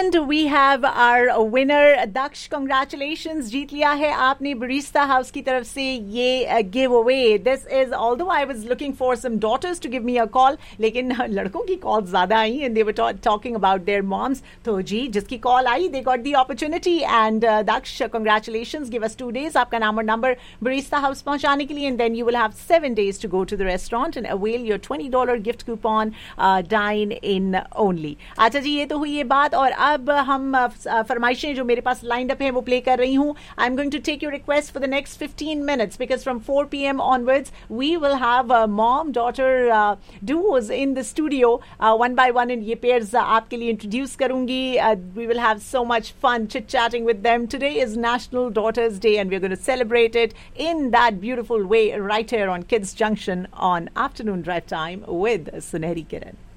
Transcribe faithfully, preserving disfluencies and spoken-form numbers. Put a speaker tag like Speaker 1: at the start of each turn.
Speaker 1: And we have our winner, Daksh. Congratulations, जीत लिया है आपने Barista House की तरफ से ये giveaway. This is, although I was looking for some daughters to give me a call, लेकिन लड़कों की calls ज़्यादा आई and they were ta- talking about their moms. तो जी, जिसकी call I, they got the opportunity. And uh, Daksh, congratulations. Give us two days. आपका नाम और number Barista House पहुंचाने के लिए, and then you will have seven days to go to the restaurant and avail your twenty dollars gift coupon. Uh, dine in only. अच्छा जी, ये तो हुई ये बात. और अब हम फरमाइशें जो मेरे पास लाइंड अप है वो प्ले कर रही हूँ. I am going to take your request for the next fifteen minutes because from four p.m. onwards we will have uh, mom daughter uh, duos in the studio uh, one by one, and ये pairs uh, आपके लिए introduce करूंगी. uh, we will have so much fun chit chatting with them. Today is National Daughters Day and we're going to celebrate it in that beautiful way right here on Kids Junction on Afternoon Drive Time with Sunehri Kiran.